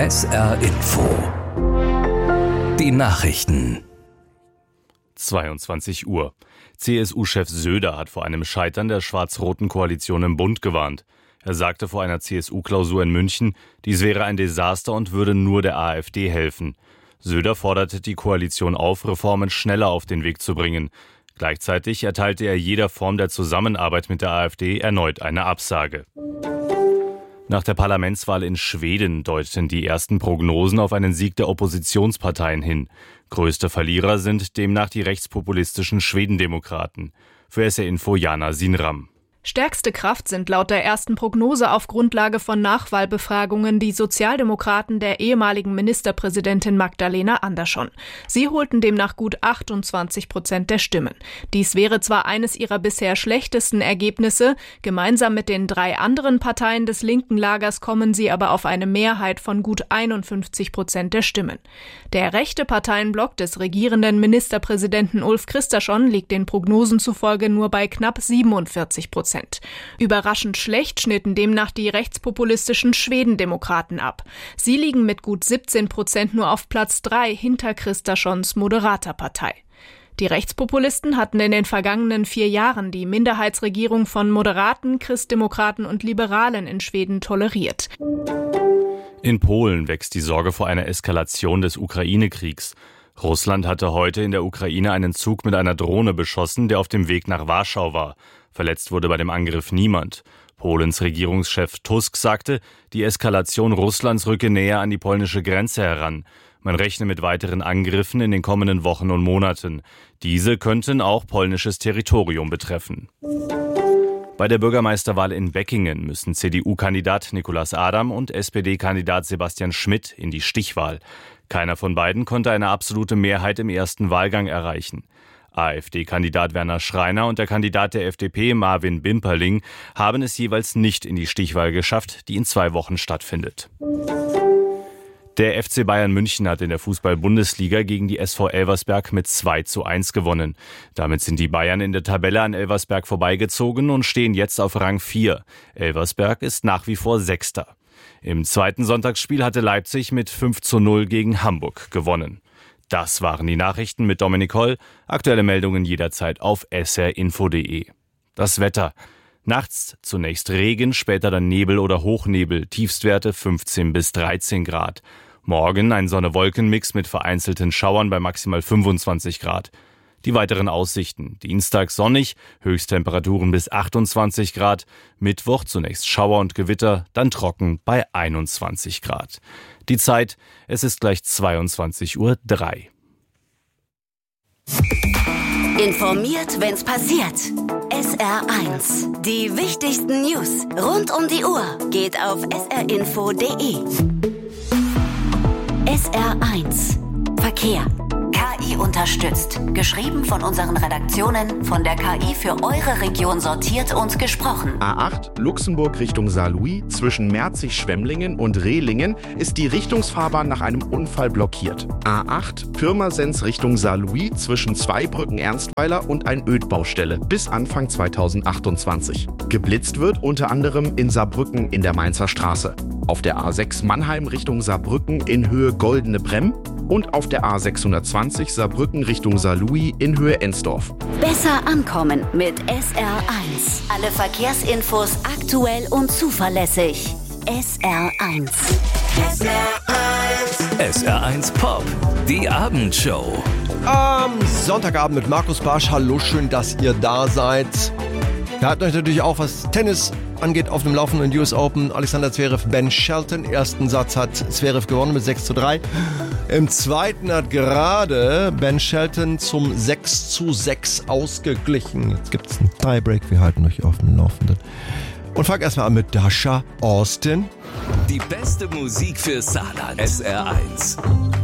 SR Info. Die Nachrichten. 22 Uhr. CSU-Chef Söder hat vor einem Scheitern der schwarz-roten Koalition im Bund gewarnt. Er sagte vor einer CSU-Klausur in München, dies wäre ein Desaster und würde nur der AfD helfen. Söder forderte die Koalition auf, Reformen schneller auf den Weg zu bringen. Gleichzeitig erteilte er jeder Form der Zusammenarbeit mit der AfD erneut eine Absage. Nach der Parlamentswahl in Schweden deuten die ersten Prognosen auf einen Sieg der Oppositionsparteien hin. Größte Verlierer sind demnach die rechtspopulistischen Schwedendemokraten. Für SR Info Jana Sinram. Stärkste Kraft sind laut der ersten Prognose auf Grundlage von Nachwahlbefragungen die Sozialdemokraten der ehemaligen Ministerpräsidentin Magdalena Andersson. Sie holten demnach gut 28% der Stimmen. Dies wäre zwar eines ihrer bisher schlechtesten Ergebnisse, gemeinsam mit den 3 anderen Parteien des linken Lagers kommen sie aber auf eine Mehrheit von gut 51% der Stimmen. Der rechte Parteienblock des regierenden Ministerpräsidenten Ulf Kristersson liegt den Prognosen zufolge nur bei knapp 47%. Überraschend schlecht schnitten demnach die rechtspopulistischen Schwedendemokraten ab. Sie liegen mit gut 17% nur auf Platz 3 hinter Kristerssons Moderaterpartei. Die Rechtspopulisten hatten in den vergangenen 4 Jahren die Minderheitsregierung von Moderaten, Christdemokraten und Liberalen in Schweden toleriert. In Polen wächst die Sorge vor einer Eskalation des Ukraine-Kriegs. Russland hatte heute in der Ukraine einen Zug mit einer Drohne beschossen, der auf dem Weg nach Warschau war. Verletzt wurde bei dem Angriff niemand. Polens Regierungschef Tusk sagte, die Eskalation Russlands rücke näher an die polnische Grenze heran. Man rechne mit weiteren Angriffen in den kommenden Wochen und Monaten. Diese könnten auch polnisches Territorium betreffen. Bei der Bürgermeisterwahl in Beckingen müssen CDU-Kandidat Nicolas Adam und SPD-Kandidat Sebastian Schmidt in die Stichwahl. Keiner von beiden konnte eine absolute Mehrheit im ersten Wahlgang erreichen. AfD-Kandidat Werner Schreiner und der Kandidat der FDP Marvin Bimperling haben es jeweils nicht in die Stichwahl geschafft, die in 2 Wochen stattfindet. Der FC Bayern München hat in der Fußball-Bundesliga gegen die SV Elversberg mit 2:1 gewonnen. Damit sind die Bayern in der Tabelle an Elversberg vorbeigezogen und stehen jetzt auf Rang 4. Elversberg ist nach wie vor 6. Im zweiten Sonntagsspiel hatte Leipzig mit 5:0 gegen Hamburg gewonnen. Das waren die Nachrichten mit Dominik Holl. Aktuelle Meldungen jederzeit auf srinfo.de. Das Wetter. Nachts zunächst Regen, später dann Nebel oder Hochnebel, Tiefstwerte 15 bis 13 Grad. Morgen ein Sonne-Wolken-Mix mit vereinzelten Schauern bei maximal 25 Grad. Die weiteren Aussichten. Dienstag sonnig, Höchsttemperaturen bis 28 Grad. Mittwoch zunächst Schauer und Gewitter, dann trocken bei 21 Grad. Die Zeit, es ist gleich 22:03 Uhr. Informiert, wenn's passiert. SR1. Die wichtigsten News rund um die Uhr geht auf srinfo.de. SR1. Verkehr. KI unterstützt. Geschrieben von unseren Redaktionen, von der KI für eure Region sortiert und gesprochen. A8 Luxemburg Richtung Saarlouis zwischen Merzig-Schwemmlingen und Rehlingen ist die Richtungsfahrbahn nach einem Unfall blockiert. A8 Pirmasens Richtung Saarlouis zwischen Zweibrücken-Ernstweiler und ein Ödbaustelle bis Anfang 2028. Geblitzt wird unter anderem in Saarbrücken in der Mainzer Straße. Auf der A6 Mannheim Richtung Saarbrücken in Höhe Goldene Bremm und auf der A620 Saarbrücken Richtung Saarlouis in Höhe Ensdorf. Besser ankommen mit SR1. Alle Verkehrsinfos aktuell und zuverlässig. SR1. SR1 Pop, die Abendshow. Am Sonntagabend mit Markus Barsch. Hallo, schön, dass ihr da seid. Da hat euch natürlich auch, was Tennis angeht, auf dem laufenden US Open. Alexander Zverev, Ben Shelton. Ersten Satz hat Zverev gewonnen mit 6:3. Im zweiten hat gerade Ben Shelton zum 6:6 ausgeglichen. Jetzt gibt es einen Tiebreak. Wir halten euch auf dem Laufenden. Und fang erstmal an mit Dasha Austin. Die beste Musik für Saarland. SR1.